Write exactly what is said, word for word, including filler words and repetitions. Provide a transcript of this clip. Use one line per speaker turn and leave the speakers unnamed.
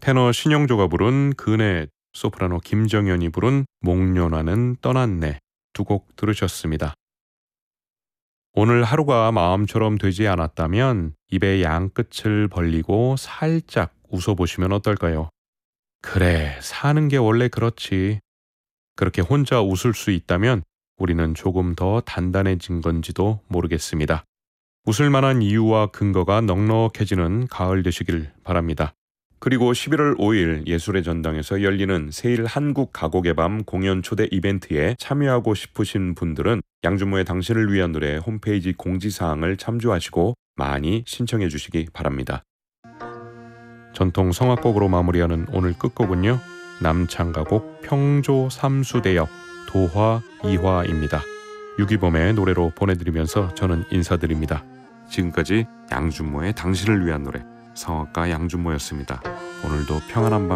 테너 신영조가 부른 그네, 소프라노 김정연이 부른 목련화는 떠났네 두 곡 들으셨습니다. 오늘 하루가 마음처럼 되지 않았다면 입의 양끝을 벌리고 살짝 웃어보시면 어떨까요? 그래, 사는 게 원래 그렇지. 그렇게 혼자 웃을 수 있다면 우리는 조금 더 단단해진 건지도 모르겠습니다. 웃을 만한 이유와 근거가 넉넉해지는 가을 되시길 바랍니다. 그리고 십일월 오일 예술의 전당에서 열리는 세일 한국 가곡의 밤 공연 초대 이벤트에 참여하고 싶으신 분들은 양준모의 당신을 위한 노래 홈페이지 공지사항을 참조하시고 많이 신청해 주시기 바랍니다. 전통 성악곡으로 마무리하는 오늘 끝곡은요, 남창가곡 평조 삼수대역 도화 이화입니다. 유기범의 노래로 보내드리면서 저는 인사드립니다. 지금까지 양준모의 당신을 위한 노래 성악가 양준모였습니다. 오늘도 평안한 밤